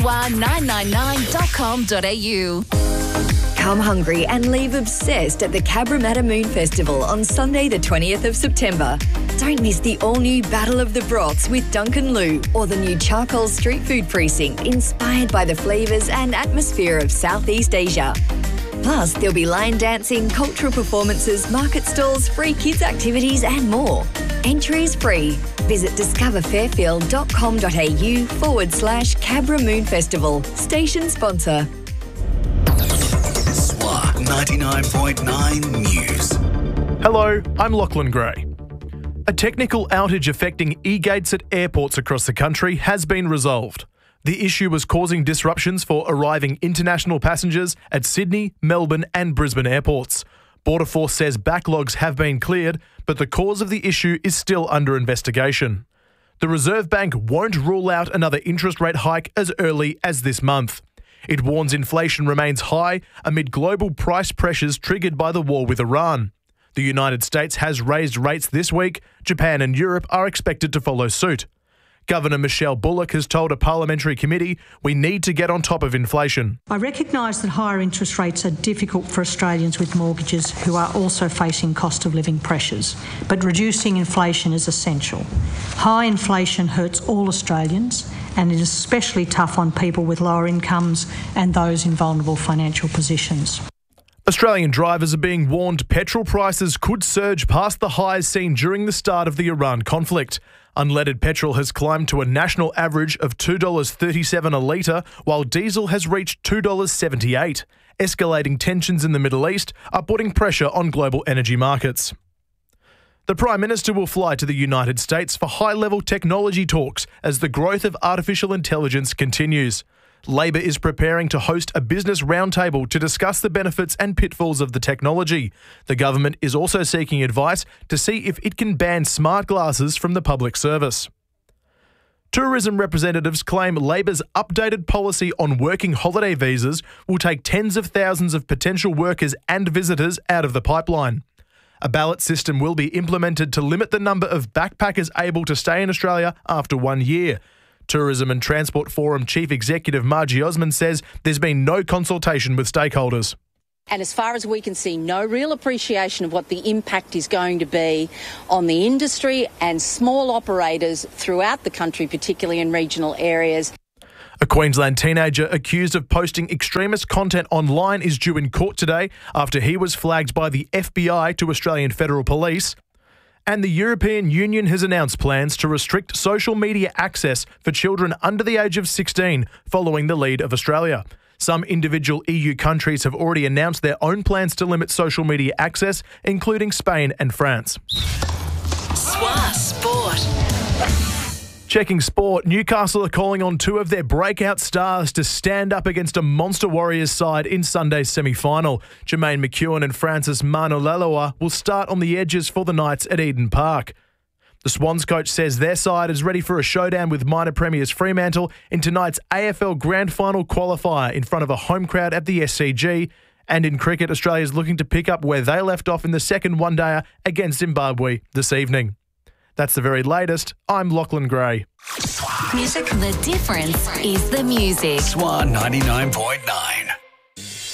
swa999.com.au. Come hungry and leave obsessed at the Cabramatta Moon Festival on Sunday the 20th of September. Don't miss the all-new Battle of the Broths with Duncan Liu or the new Charcoal Street Food Precinct inspired by the flavours and atmosphere of Southeast Asia. Plus, there'll be line dancing, cultural performances, market stalls, free kids activities and more. Entry is free. Visit discoverfairfield.com.au/Cabra Moon Festival. Station sponsor. SWA 99.9 News. Hello, I'm Lachlan Gray. A technical outage affecting e-gates at airports across the country has been resolved. The issue was causing disruptions for arriving international passengers at Sydney, Melbourne and Brisbane airports. Border Force says backlogs have been cleared, but the cause of the issue is still under investigation. The Reserve Bank won't rule out another interest rate hike as early as this month. It warns inflation remains high amid global price pressures triggered by the war with Iran. The United States has raised rates this week. Japan and Europe are expected to follow suit. Governor Michelle Bullock has told a parliamentary committee we need to get on top of inflation. I recognise that higher interest rates are difficult for Australians with mortgages who are also facing cost of living pressures, but reducing inflation is essential. High inflation hurts all Australians and is especially tough on people with lower incomes and those in vulnerable financial positions. Australian drivers are being warned petrol prices could surge past the highs seen during the start of the Iran conflict. Unleaded petrol has climbed to a national average of $2.37 a litre, while diesel has reached $2.78. Escalating tensions in the Middle East are putting pressure on global energy markets. The Prime Minister will fly to the United States for high-level technology talks as the growth of artificial intelligence continues. Labor is preparing to host a business roundtable to discuss the benefits and pitfalls of the technology. The government is also seeking advice to see if it can ban smart glasses from the public service. Tourism representatives claim Labor's updated policy on working holiday visas will take tens of thousands of potential workers and visitors out of the pipeline. A ballot system will be implemented to limit the number of backpackers able to stay in Australia after 1 year. Tourism and Transport Forum Chief Executive Margie Osmond says there's been no consultation with stakeholders. And as far as we can see, no real appreciation of what the impact is going to be on the industry and small operators throughout the country, particularly in regional areas. A Queensland teenager accused of posting extremist content online is due in court today after he was flagged by the FBI to Australian Federal Police. And the European Union has announced plans to restrict social media access for children under the age of 16, following the lead of Australia. Some individual EU countries have already announced their own plans to limit social media access, including Spain and France. SWA Sport. Checking sport, Newcastle are calling on two of their breakout stars to stand up against a monster Warriors side in Sunday's semi-final. Jermaine McEwen and Francis Manu-Leloa will start on the edges for the Knights at Eden Park. The Swans coach says their side is ready for a showdown with minor premiers Fremantle in tonight's AFL Grand Final qualifier in front of a home crowd at the SCG. And in cricket, Australia is looking to pick up where they left off in the second one-dayer against Zimbabwe this evening. That's the very latest. I'm Lachlan Gray. Music, the difference is the music. SWA 99.9.